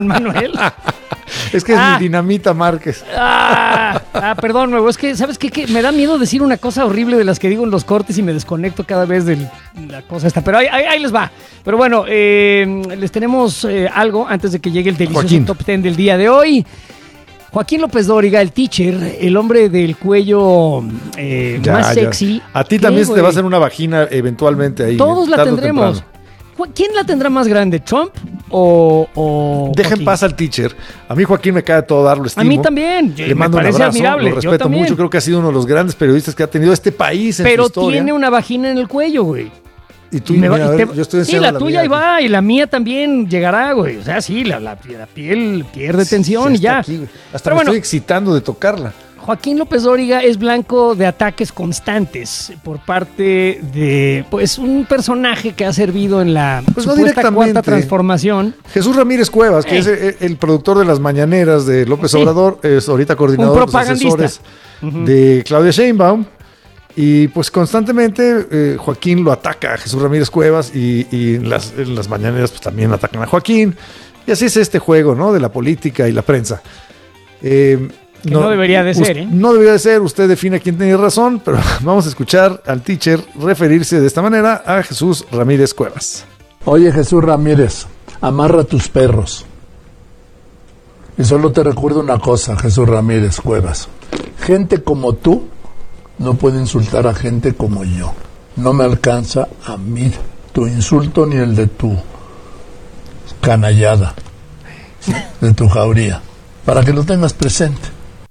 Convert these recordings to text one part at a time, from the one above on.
Manuel. Es que es mi Dinamita Márquez. Perdón, nuevo. Es que, ¿sabes qué? Que me da miedo decir una cosa horrible de las que digo en los cortes y me desconecto cada vez de la cosa esta. Pero ahí les va. Pero bueno, les tenemos algo antes de que llegue el delicioso Joaquín. Top 10 del día de hoy. Joaquín López Dóriga, el teacher, el hombre del cuello más sexy. A ti también se te va a hacer una vagina eventualmente ahí. Todos la tarde o tendremos. temprano. ¿Quién la tendrá más grande, Trump o Dejen Joaquín? paz al teacher. A mí Joaquín me cae a todo dar, lo estimo. A mí también. Le mando un parece abrazo, admirable. lo Yo respeto también. mucho. Creo que ha sido uno de los grandes periodistas que ha tenido este país en Pero su historia. tiene una vagina en el cuello, güey. Y tú, Me va- mira, a y ver, te- yo estoy sí, enseñando la tuya mía ahí va, y la mía también llegará, güey. O sea, sí, la piel pierde tensión y está ya. aquí, güey. Hasta Pero me bueno, estoy excitando de tocarla. Joaquín López Dóriga es blanco de ataques constantes por parte de pues un personaje que ha servido en la Pues no supuesta cuarta directamente. transformación. Jesús Ramírez Cuevas, que es el productor de las mañaneras de López Sí. Obrador, es ahorita coordinador Un de los propagandista. asesores de Claudia Sheinbaum. Y pues constantemente Joaquín lo ataca a Jesús Ramírez Cuevas y en las mañaneras pues también atacan a Joaquín. Y así es este juego, ¿no? De la política y la prensa. Que no debería de ser, ¿eh? No debería de ser, usted define quién tiene razón, pero vamos a escuchar al teacher referirse de esta manera a Jesús Ramírez Cuevas. Oye, Jesús Ramírez, amarra tus perros. Y solo te recuerdo una cosa, Jesús Ramírez Cuevas. Gente como tú no puede insultar a gente como yo. No me alcanza a mí tu insulto ni el de tu canallada, de tu jauría, para que lo tengas presente.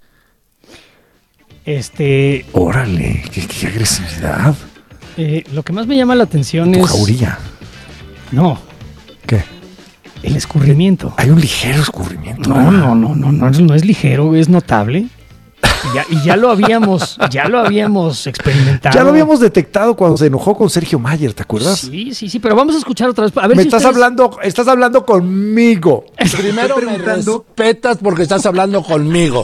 Órale, qué agresividad. Lo que más me llama la atención Tu es... jauría. No, ¿Qué? el escurrimiento. Hay un ligero escurrimiento. No es ligero, es notable. Y ya lo habíamos experimentado. Ya lo habíamos detectado cuando se enojó con Sergio Mayer, ¿te acuerdas? Sí, pero vamos a escuchar otra vez. A ver Me si estás hablando conmigo. Primero me respetas porque estás hablando conmigo.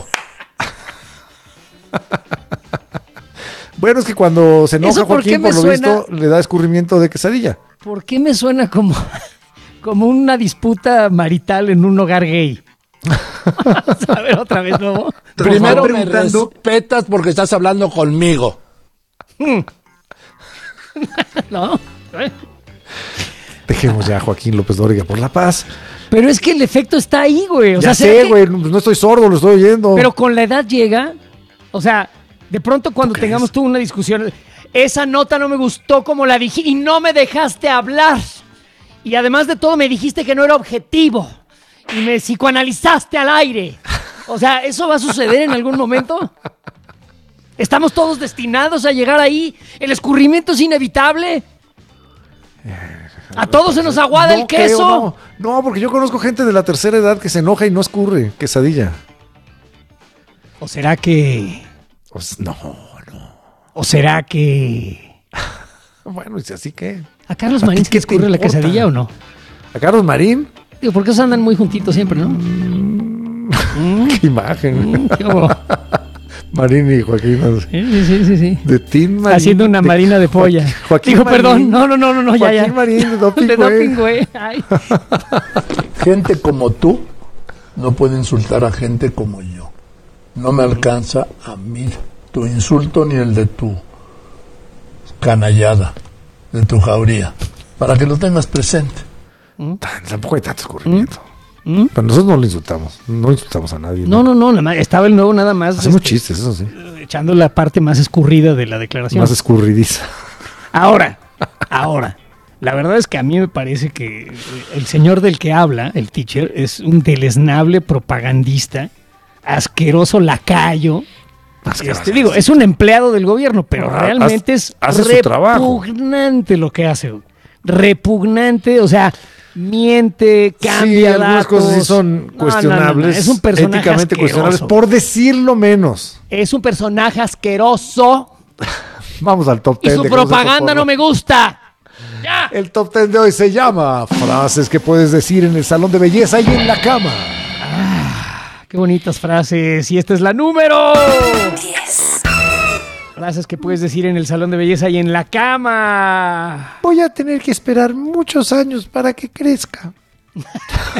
Bueno, es que cuando se enoja ¿Eso por qué Joaquín, me por lo suena? visto, le da escurrimiento de quesadilla. ¿Por qué me suena como una disputa marital en un hogar gay? Vamos a ver otra vez, ¿no? Primero me respetas porque estás hablando conmigo. ¿No? Dejemos ya a Joaquín López Dóriga por la paz. Pero es que el efecto está ahí, güey. O Ya sea, ¿será sé, que- güey, no estoy sordo, lo estoy oyendo. Pero con la edad llega, o sea, de pronto cuando tengamos tú una discusión, esa nota no me gustó como la dije y no me dejaste hablar. Y además de todo me dijiste que no era objetivo y me psicoanalizaste al aire. O sea, ¿eso va a suceder en algún momento? ¿Estamos todos destinados a llegar ahí? ¿El escurrimiento es inevitable? ¿A todos se nos aguada el queso? creo, no, porque yo conozco gente de la tercera edad que se enoja y no escurre quesadilla. ¿O será que...? No. ¿O será que...? Bueno, y así que... ¿A Carlos ¿A Marín ti se qué le te escurre la importa? quesadilla o no? ¿A Carlos Marín? Digo, porque esos andan muy juntitos siempre, ¿no? Qué imagen. ¿Qué hubo? Marín y Joaquín. Sí. De Team Marín. Haciendo una marina de polla. Joaquín Digo, Marín. perdón, no, ya. Joaquín Marín de Doping, De güey. doping, güey. Ay. Gente como tú no puede insultar a gente como yo. No me alcanza a mí tu insulto ni el de tu canallada, de tu jauría, para que lo tengas presente. Tampoco hay tanto escurrimiento. Pero nosotros no le insultamos. No insultamos a nadie. No, nada más. Estaba el nuevo nada más. Hacemos chistes, eso sí. Echando la parte más escurrida de la declaración. Más escurridiza. Ahora. La verdad es que a mí me parece que el señor del que habla, el teacher, es un deleznable propagandista, asqueroso lacayo. Digo, es un empleado del gobierno, pero realmente hace su trabajo. repugnante lo que hace. Repugnante, o sea, miente, cambia algunas datos. cosas sí son cuestionables. No. Es un personaje éticamente asqueroso. cuestionables, por decirlo menos. Es un personaje asqueroso Vamos al top y 10. su de José propaganda Socorro. no me gusta. ¡Ya! El top 10 de hoy se llama Frases que puedes decir en el salón de belleza y en la cama. Qué bonitas frases. Y esta es la número 10. Frases que puedes decir en el salón de belleza y en la cama. Voy a tener que esperar muchos años para que crezca.